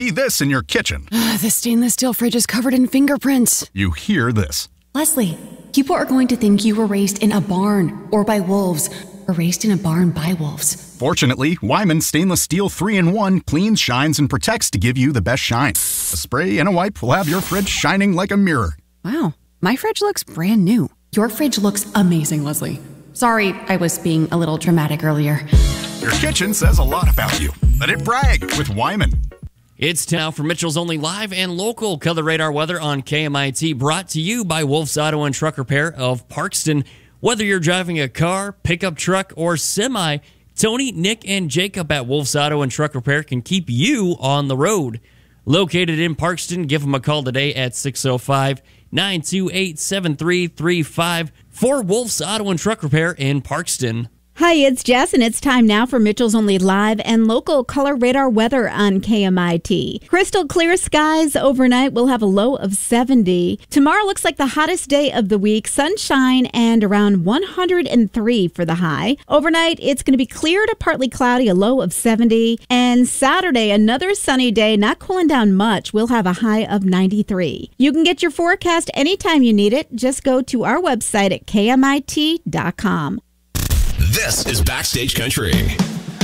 See this in your kitchen. The stainless steel fridge is covered in fingerprints. You hear this. Leslie, people are going to think you were raised in a barn or by wolves, or raised in a barn by wolves. Fortunately, Wyman Stainless Steel 3-in-1 cleans, shines, and protects to give you the best shine. A spray and a wipe will have your fridge shining like a mirror. Wow, my fridge looks brand new. Your fridge looks amazing, Leslie. Sorry, I was being a little dramatic earlier. Your kitchen says a lot about you. Let it brag with Wyman. It's time for Mitchell's Only Live and Local Color Radar Weather on KMIT, brought to you by Wolf's Auto and Truck Repair of Parkston. Whether you're driving a car, pickup truck, or semi, Tony, Nick, and Jacob at Wolf's Auto and Truck Repair can keep you on the road. Located in Parkston, give them a call today at 605-928-7335 for Wolf's Auto and Truck Repair in Parkston. Hi, it's Jess, and it's time now for Mitchell's Only Live and Local Color Radar Weather on KMIT. Crystal clear skies overnight. We'll have a low of 70. Tomorrow looks like the hottest day of the week. Sunshine and around 103 for the high. Overnight, it's going to be clear to partly cloudy, a low of 70. And Saturday, another sunny day, not cooling down much. We'll have a high of 93. You can get your forecast anytime you need it. Just go to our website at KMIT.com. This is Backstage Country.